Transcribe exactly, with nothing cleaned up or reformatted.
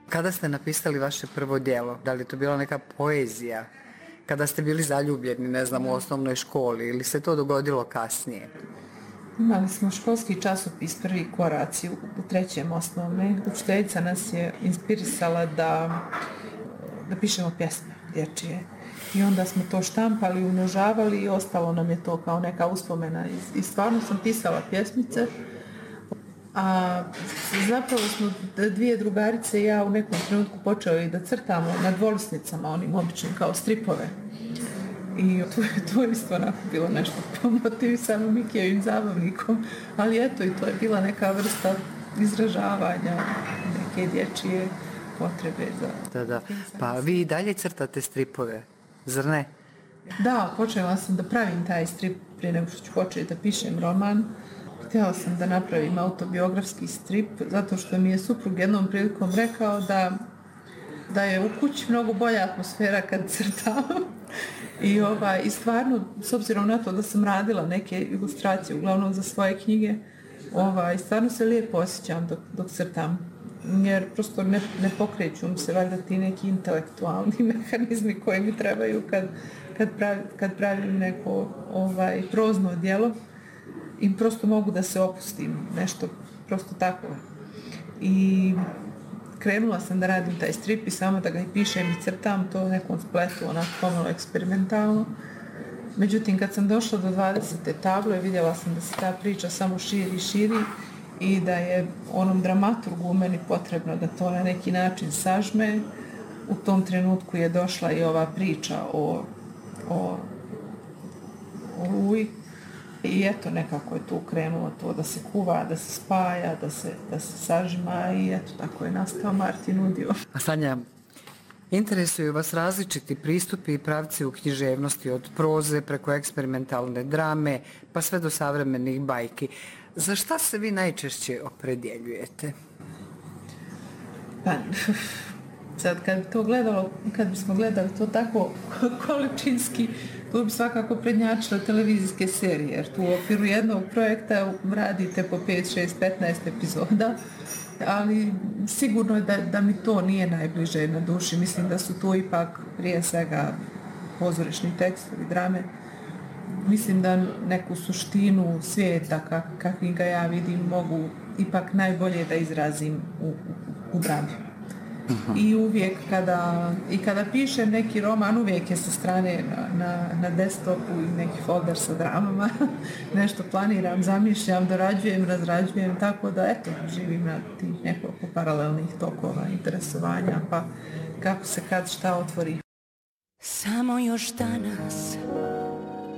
Kada ste napisali vaše prvo djelo? Da li je to bila neka poezija? Kada ste bili zaljubljeni, ne znam, u osnovnoj školi ili se to dogodilo kasnije? Imali smo školski časopis Prvi koraci u, u trećem osnovne. Učiteljica nas je inspirisala da, da pišemo pjesme dječje. I onda smo to štampali, umnožavali i ostalo nam je to kao neka uspomena. I, i stvarno sam pisala pjesmice. A zapravo smo dvije drugarice i ja u nekom trenutku počeli da crtamo na dvolisnicama, onim običnim kao stripove. I to je, to je isto onako bilo nešto po motivisano Mikijevim zabavnikom, ali eto i to je bila neka vrsta izražavanja neke dječje potrebe za... Da, da. Pa vi i dalje crtate stripove, zar ne? Da, počela sam da pravim taj strip prije nego što ću početi da pišem roman. Htjela sam da napravim autobiografski strip, zato što mi je suprug jednom prilikom rekao da, da je u kući mnogo bolja atmosfera kad crtam. I, ovaj, I stvarno, s obzirom na to da sam radila neke ilustracije, uglavnom za svoje knjige, ovaj, stvarno se lijepo osjećam dok, dok crtam. Jer prosto ne, ne pokreću mi se valjda ti neki intelektualni mehanizmi koji mi trebaju kad, kad, pravi, kad pravim neko ovaj, prozno djelo. I prosto mogu da se opustim, nešto prosto tako. I krenula sam da radim taj strip i samo da ga i pišem i crtam to u nekom spletu, onako pomalo eksperimentalno. Međutim, kad sam došla do dvadesete table, vidjela sam da se ta priča samo širi i širi i da je onom dramaturgu u meni potrebno da to na neki način sažme. U tom trenutku je došla i ova priča o, o, o Luji. I eto, nekako je tu krenulo to da se kuva, da se spaja, da se, da se sažima i eto, tako je nastao Martin Udio. A Sanja, interesuju vas različiti pristupi i pravci u književnosti od proze preko eksperimentalne drame pa sve do savremenih bajki. Za šta se vi najčešće opredjeljujete? Pa, sad kad bi to gledalo, kad bismo gledali to tako količinski, tu bi svakako prednjačila televizijske serije, jer tu u okviru jednog projekta radite po pet, šest, petnaest epizoda, ali sigurno je da, da mi to nije najbliže na duši. Mislim da su to ipak prije svega pozorišni tekstovi, drame. Mislim da neku suštinu svijeta kak, kakvim ga ja vidim mogu ipak najbolje da izrazim u, u, u drami. I uvijek kada, i kada pišem neki roman, uvijek je sa strane na, na, na desktopu i neki folder sa dramama. Nešto planiram, zamišljam, dorađujem, razrađujem, tako da eto, živim na tih nekoliko paralelnih tokova interesovanja, pa kako se kad šta otvori. Samo još danas